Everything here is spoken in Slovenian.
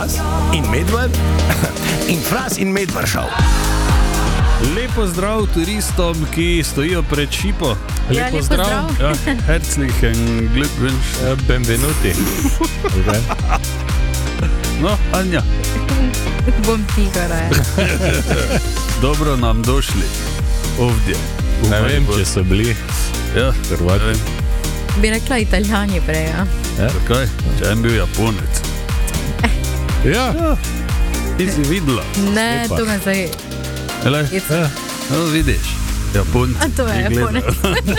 In Medved in Fras in Medvršav. Lepo zdrav turistom, ki stojijo pred šipo. Lepo zdrav. Ja, herzlichen Glückwunsch. Benvenuti. Okay. No, Anja. Bom tiho raje. Dobro nam došli. Ovdje. Ne vem, če so bili. Ja, Hrvati. Bi rekla Italijani prej, ja. Zakaj? Če je bil Japonec. Ja. Ti si videla. Ne, Lepa. to me zdaj... Elej, It's- no, vidiš. Japonci. A to je ki gledajo. Japonec.